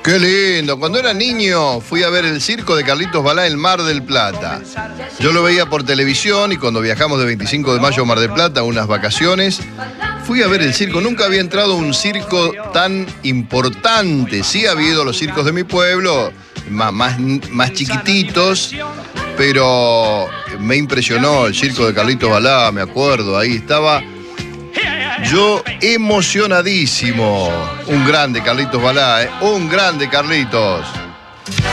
Qué lindo. Cuando era niño fui a ver el circo de Carlitos Balá en Mar del Plata. Yo lo veía por televisión y cuando viajamos de 25 de mayo a Mar del Plata, unas vacaciones, fui a ver el circo. Nunca había entrado a un circo tan importante. Sí había ido a los circos de mi pueblo, más chiquititos, pero me impresionó el circo de Carlitos Balá, me acuerdo. Ahí estaba yo emocionadísimo. Un grande Carlitos Balá, un grande Carlitos.